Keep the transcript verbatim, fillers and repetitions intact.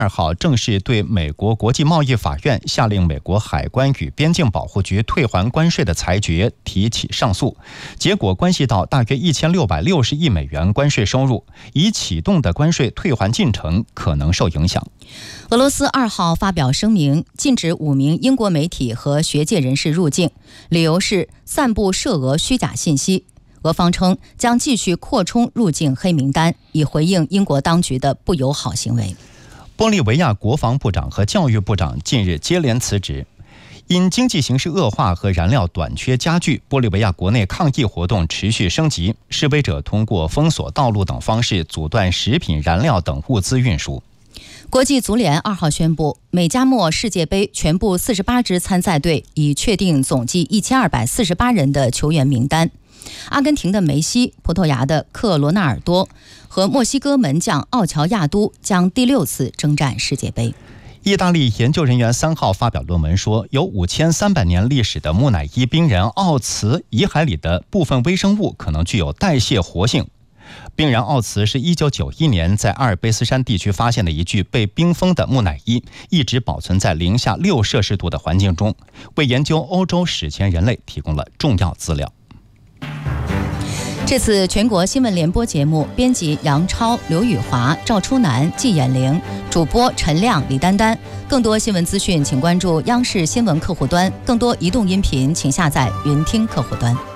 二号正式对美国国际贸易法院下令美国海关与边境保护局退还关税的裁决提起上诉，结果关系到大约一千六百六十亿美元关税收入，已启动的关税退还进程可能受影响。 俄罗斯二号发表声明，禁止五名英国媒体和学界人士入境，理由是散布涉俄虚假信息。俄方称将继续扩充入境黑名单，以回应英国当局的不友好行为。 玻利维亚国防部长和教育部长近日接连辞职。因经济形势恶化和燃料短缺加剧，玻利维亚国内抗议活动持续升级，示威者通过封锁道路等方式阻断食品、燃料等物资运输。 国际足联二号宣布，美加墨世界杯全部四十八支参赛队已确定总计一千二百四十八人的球员名单。阿根廷的梅西、葡萄牙的克罗纳尔多和墨西哥门将奥乔亚都将第六次征战世界杯。 意大利研究人员三号发表论文说，有五千三百年历史的木乃伊冰人奥茨遗骸里的部分微生物可能具有代谢活性。冰人奥茨是一九九一年在阿尔卑斯山地区发现的一具被冰封的木乃伊，一直保存在零下六摄氏度的环境中，为研究欧洲史前人类提供了重要资料。 这次全国新闻联播节目，编辑杨超、刘宇华、赵初南、季衍玲，主播陈亮、李丹丹。更多新闻资讯，请关注央视新闻客户端；更多移动音频，请下载云听客户端。